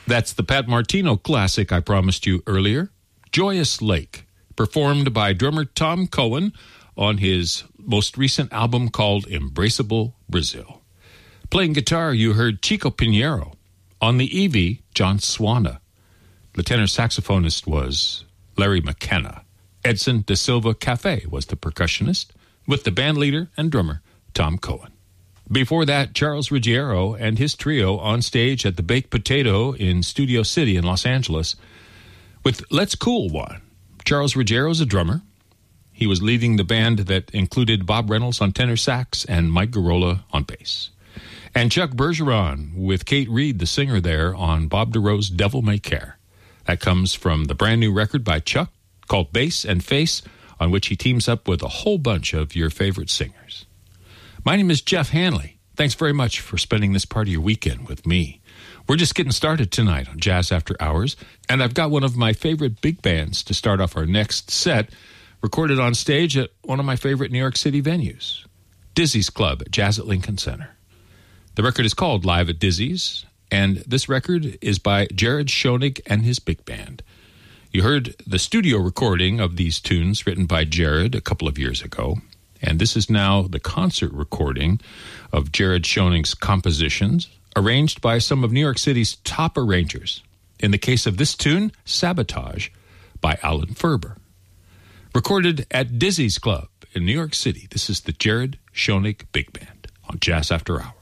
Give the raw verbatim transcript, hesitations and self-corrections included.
That's the Pat Martino classic I promised you earlier, Joyous Lake, performed by drummer Tom Cohen on his most recent album called Embraceable Brazil. Playing guitar, you heard Chico Pinheiro. On the Evie, John Swana. The tenor saxophonist was Larry McKenna. Edson da Silva Cafe was the percussionist, with the band leader and drummer Tom Cohen. Before that, Charles Ruggiero and his trio on stage at the Baked Potato in Studio City in Los Angeles with Let's Cool One. Charles Ruggiero's a drummer. He was leading the band that included Bob Reynolds on tenor sax and Mike Garola on bass. And Chuck Bergeron with Kate Reed, the singer there, on Bob DeRoe's Devil May Care. That comes from the brand new record by Chuck called Bass and Face, on which he teams up with a whole bunch of your favorite singers. My name is Jeff Hanley. Thanks very much for spending this part of your weekend with me. We're just getting started tonight on Jazz After Hours, and I've got one of my favorite big bands to start off our next set, recorded on stage at one of my favorite New York City venues, Dizzy's Club at Jazz at Lincoln Center. The record is called Live at Dizzy's, and this record is by Jared Schoenig and his big band. You heard the studio recording of these tunes written by Jared a couple of years ago, and this is now the concert recording of Jared Schoenig's compositions, arranged by some of New York City's top arrangers. In the case of this tune, Sabotage, by Alan Ferber. Recorded at Dizzy's Club in New York City, this is the Jared Schoenig Big Band on Jazz After Hours.